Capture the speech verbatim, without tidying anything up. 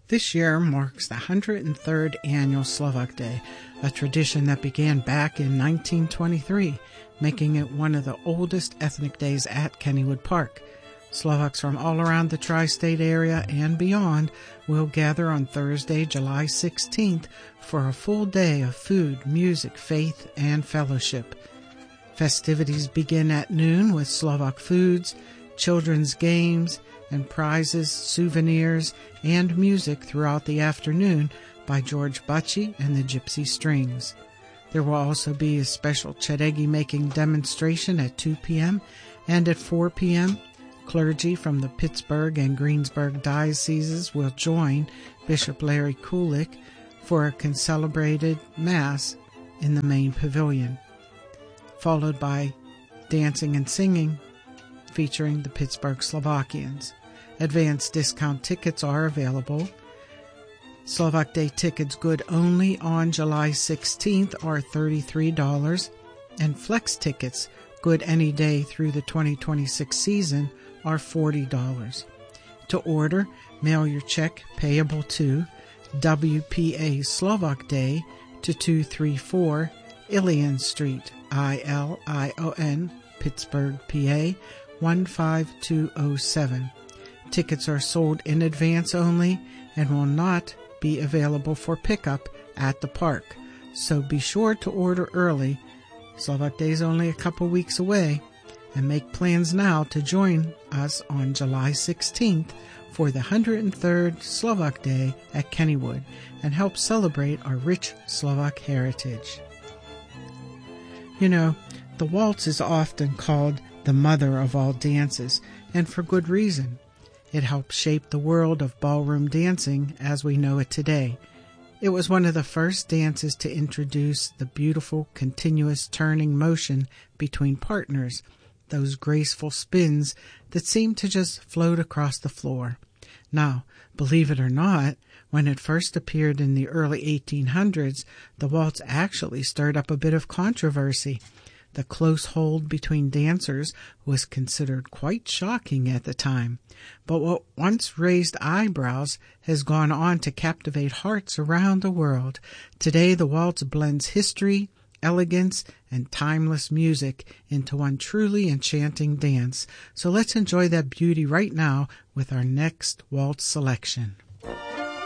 This year marks the one hundred third annual Slovak Day, a tradition that began back in nineteen twenty-three, making it one of the oldest ethnic days at Kennywood Park. Slovaks from all around the tri-state area and beyond will gather on Thursday, July sixteenth for a full day of food, music, faith, and fellowship. Festivities begin at noon with Slovak foods, children's games, and prizes, souvenirs, and music throughout the afternoon by George Bacci and the Gypsy Strings. There will also be a special Czeregi making demonstration at two p.m. and at four p.m. Clergy from the Pittsburgh and Greensburg dioceses will join Bishop Larry Kulik for a concelebrated Mass in the main pavilion, followed by dancing and singing featuring the Pittsburgh Slovakians. Advanced discount tickets are available. Slovak Day tickets good only on July sixteenth are thirty-three dollars, and flex tickets good any day through the twenty twenty-six season are forty dollars. To order, mail your check payable to W P A Slovak Day to two thirty-four Ilion Street, I L I O N, Pittsburgh, P A one five two oh seven. Tickets are sold in advance only and will not be available for pickup at the park, so be sure to order early. Slovak Day is only a couple weeks away, and make plans now to join us on July sixteenth for the one hundred third Slovak Day at Kennywood and help celebrate our rich Slovak heritage. You know, the waltz is often called the mother of all dances, and for good reason. It helped shape the world of ballroom dancing as we know it today. It was one of the first dances to introduce the beautiful, continuous turning motion between partners, those graceful spins that seem to just float across the floor. Now, believe it or not, when it first appeared in the early eighteen hundreds, the waltz actually stirred up a bit of controversy. The close hold between dancers was considered quite shocking at the time, but what once raised eyebrows has gone on to captivate hearts around the world. Today, the waltz blends history, elegance, and timeless music into one truly enchanting dance. So let's enjoy that beauty right now with our next waltz selection.